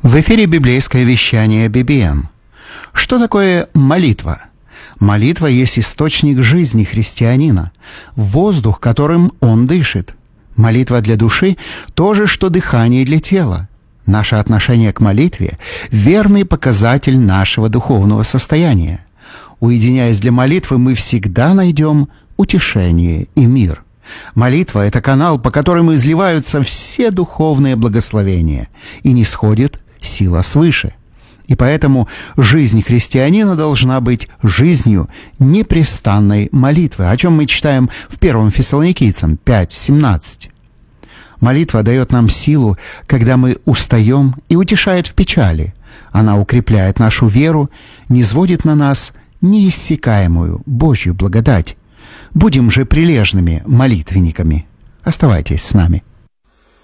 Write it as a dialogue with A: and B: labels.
A: В эфире библейское вещание BBM. Что такое молитва? Молитва есть источник жизни христианина, воздух, которым он дышит. Молитва для души – то же, что дыхание для тела. Наше отношение к молитве – верный показатель нашего духовного состояния. Уединяясь для молитвы, мы всегда найдем утешение и мир. Молитва – это канал, по которому изливаются все духовные благословения, и нисходит сила свыше. И поэтому жизнь христианина должна быть жизнью непрестанной молитвы, о чем мы читаем в 1 Фессалоникийцам 5:17. Молитва дает нам силу, когда мы устаем, и утешает в печали. Она укрепляет нашу веру, низводит на нас неиссякаемую Божью благодать. Будем же прилежными молитвенниками. Оставайтесь с нами.